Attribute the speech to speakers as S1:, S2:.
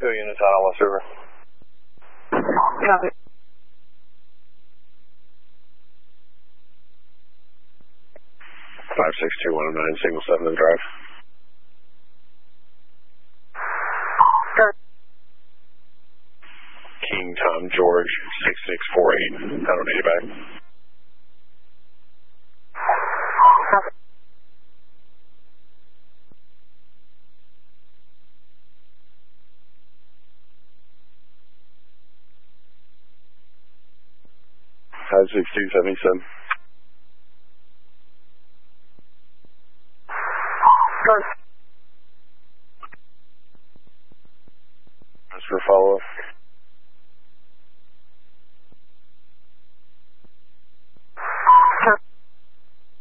S1: 2 units out on West River.
S2: Copy.
S1: 562-109, single 7 and drive. King Tom George 6648, down on 80 back.
S2: Copy.
S1: High 6277.
S2: Copy.
S1: Just for follow-up.